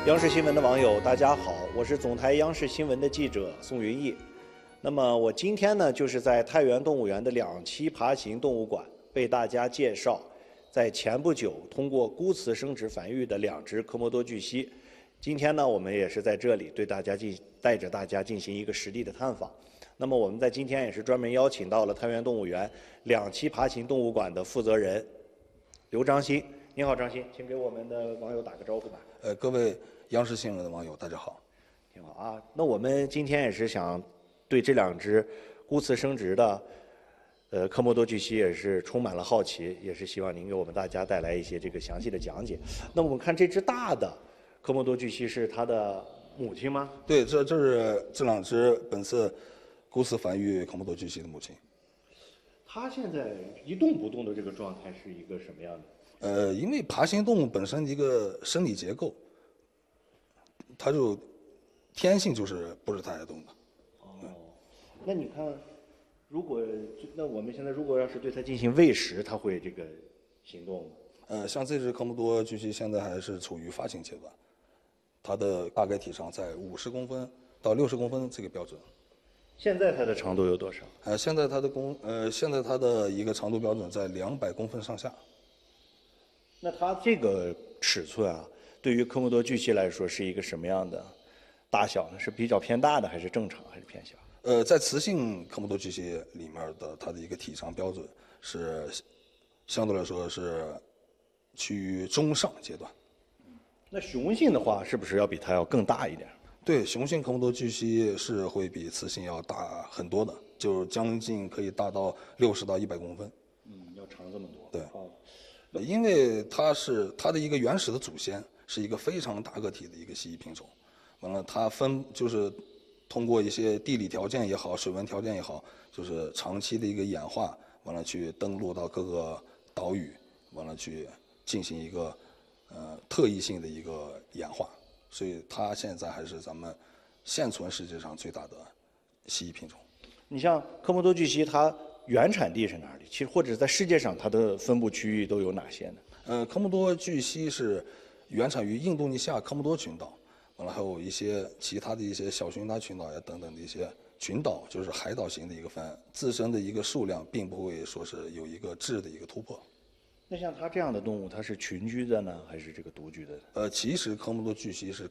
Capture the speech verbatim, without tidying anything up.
央视新闻的网友，大家好，我是总台央视新闻的记者宋云逸。那么我今天呢，就是在太原动物园的两栖爬行动物馆为大家介绍，在前不久通过孤雌生殖繁育的两只科莫多巨蜥。今天呢，我们也是在这里对大家进带着大家进行一个实地的探访。那么我们在今天也是专门邀请到了太原动物园两栖爬行动物馆的负责人刘章新。你好，章新，请给我们的网友打个招呼吧。 呃，各位央视新闻的网友，大家好。 挺好啊。那我们今天也是想对这两只孤雌生殖的呃科莫多巨蜥也是充满了好奇，也是希望您给我们大家带来一些这个详细的讲解。那我们看这只大的科莫多巨蜥是它的母亲吗？ 对，这这是这两只本次孤雌繁育科莫多巨蜥的母亲。 它现在一动不动的这个状态是一个什么样的？ 呃，因为爬行动物本身的一个生理结构，它就天性就是不是太爱动的。 哦，那你看，如果那我们现在如果要是对它进行喂食，它会这个行动吗？ 呃，像这只科莫多巨蜥现在还是处于发情阶段，它的大概体长在五十公分到六十公分这个标准。 现在它的长度有多少？ 呃，现在它的公呃，现在它的一个长度标准在两百公分上下。 那它这个尺寸啊，对于科莫多巨蜥来说是一个什么样的大小呢？是比较偏大的，还是正常，还是偏小？ 呃，在雌性科莫多巨蜥里面的它的一个体长标准是相对来说是趋于中上阶段。 那雄性的话，是不是要比它要更大一点？ 对，雄性科莫多巨蜥是会比雌性要大很多的，就将近可以大到六十到一百公分。 嗯，要长这么多。 对。 哦， 因为它是它的一个原始的祖先是一个非常大个体的一个蜥蜴品种，完了它分就是通过一些地理条件也好，水文条件也好，就是长期的一个演化，完了去登陆到各个岛屿，完了去进行一个呃特异性的一个演化，所以它现在还是咱们现存世界上最大的蜥蜴品种。 你像科莫多巨蜥，它原产地是哪里？其实或者在世界上它的分布区域都有哪些呢？ 呃，科莫多巨蜥是原产于印度尼西亚科莫多群岛，完了还有一些其他的一些小群岛群岛呀等等的一些群岛，就是海岛型的一个分，自身的一个数量并不会说是有一个质的一个突破。 那像它这样的动物，它是群居的呢，还是这个独居的？ 呃，其实科莫多巨蜥是